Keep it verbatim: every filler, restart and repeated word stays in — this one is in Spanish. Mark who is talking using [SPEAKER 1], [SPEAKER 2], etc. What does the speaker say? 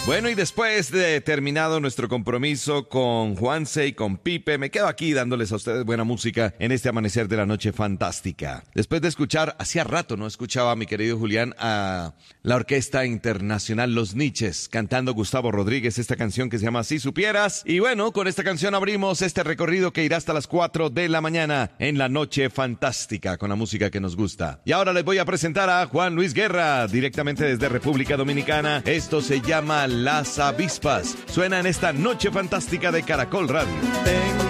[SPEAKER 1] Bueno, y después de terminado nuestro compromiso con Juanse y con Pipe, me quedo aquí dándoles a ustedes buena música en este amanecer de la noche fantástica. Después de escuchar, hacía rato no escuchaba a mi querido Julián, a la Orquesta Internacional Los Niches, cantando Gustavo Rodríguez, esta canción que se llama Si Supieras. Y bueno, con esta canción abrimos este recorrido que irá hasta las cuatro de la mañana en la noche fantástica, con la música que nos gusta. Y ahora les voy a presentar a Juan Luis Guerra, directamente desde República Dominicana. Esto se llama Las Avispas. Suena en esta noche fantástica de Caracol Radio.
[SPEAKER 2] Tengo